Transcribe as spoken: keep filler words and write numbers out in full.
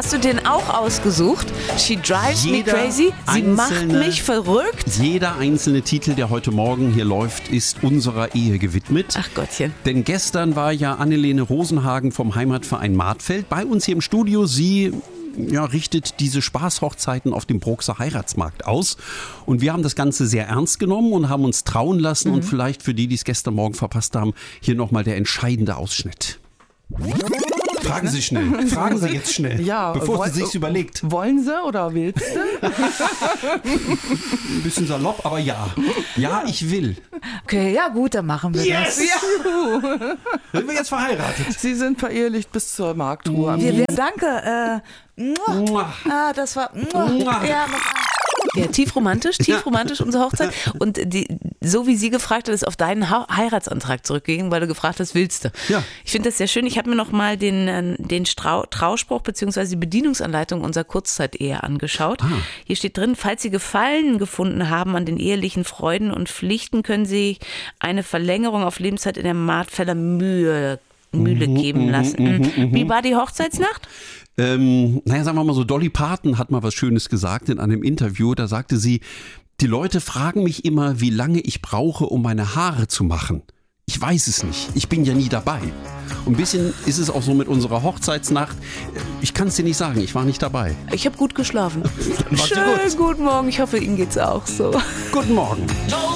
Hast du den auch ausgesucht? She drives Jeder me crazy. Sie macht einzelne- mich verrückt. Jeder einzelne Titel, der heute Morgen hier läuft, ist unserer Ehe gewidmet. Ach Gottchen. Denn gestern war ja Annelene Rosenhagen vom Heimatverein Martfeld bei uns hier im Studio. Sie ja, richtet diese Spaßhochzeiten auf dem Bruxer Heiratsmarkt aus. Und wir haben das Ganze sehr ernst genommen und haben uns trauen lassen. Mhm. Und vielleicht für die, die es gestern Morgen verpasst haben, hier nochmal der entscheidende Ausschnitt. Fragen Sie schnell. Fragen Sie jetzt schnell, Ja, bevor woll- Sie sich's überlegt. Wollen Sie oder willst du? Ein bisschen salopp, aber ja. Ja, ich will. Okay, ja gut, dann machen wir Yes! das. Ja. Sind wir jetzt verheiratet? Sie sind verehelicht bis zur Marktruhe. Wir, wir, danke. Äh, muah. ah, das war. Muah. Ja, noch ein. Ja, tief romantisch, tief romantisch unsere Hochzeit. Und die, so wie sie gefragt hat, ist auf deinen ha- Heiratsantrag zurückgegangen, weil du gefragt hast, willst du? Ja. Ich finde das sehr schön. Ich habe mir noch mal den, äh, den Strau- Trauspruch bzw. die Bedienungsanleitung unserer Kurzzeit-Ehe angeschaut. Ah. Hier steht drin, falls Sie Gefallen gefunden haben an den ehelichen Freuden und Pflichten, können Sie eine Verlängerung auf Lebenszeit in der Martfeller Mühe, Mühle geben lassen. Wie war die Hochzeitsnacht? Ähm, naja, sagen wir mal so, Dolly Parton hat mal was Schönes gesagt in einem Interview. Da sagte sie, die Leute fragen mich immer, wie lange ich brauche, um meine Haare zu machen. Ich weiß es nicht. Ich bin ja nie dabei. Und ein bisschen ist es auch so mit unserer Hochzeitsnacht. Ich kann es dir nicht sagen, ich war nicht dabei. Ich habe gut geschlafen. Dann war's dir Schön, gut. guten Morgen. Ich hoffe, Ihnen geht's auch so. Guten Morgen. No